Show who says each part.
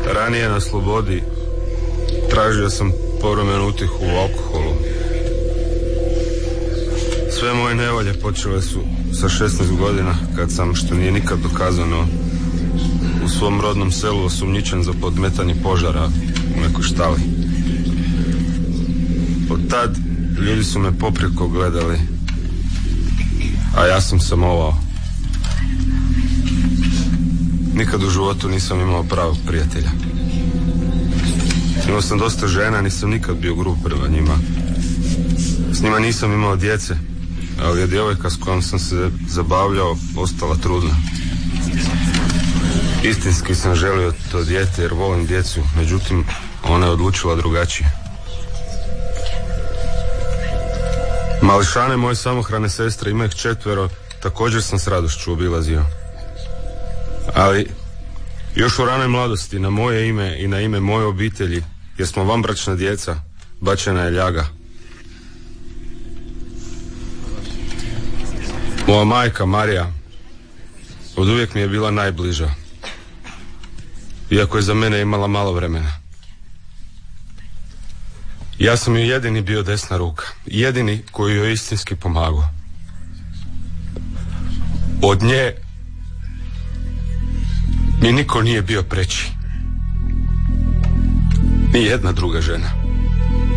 Speaker 1: Ranije na slobodi tražio sam povremenu utjehu u alkoholu. Sve moje nevolje počele su sa 16 godina, kad sam, što nije nikad dokazano, u svom rodnom selu osumnjičen za podmetanje požara u nekoj štali. Od tad ljudi su me poprijeko gledali, a ja sam samovao. Nikad u životu nisam imao pravog prijatelja. Imao sam dosta žena, nisam nikad bio grub prema njima. S njima nisam imao djece, ali je djevojka s kojom sam se zabavljao ostala trudna. Istinski sam želio to dijete jer volim djecu, međutim ona je odlučila drugačije. Mališane, moje samohrane sestre, ima ih 4, također sam s radošću obilazio. Ali još u ranoj mladosti na moje ime i na ime moje obitelji, jer smo vanbračna djeca, bačena je ljaga. Moja majka Marija oduvijek mi je bila najbliža, iako je za mene imala malo vremena. Ja sam joj jedini bio desna ruka, jedini koji joj istinski pomagao. Od nje mi niko nije bio preći. Ni jedna druga žena.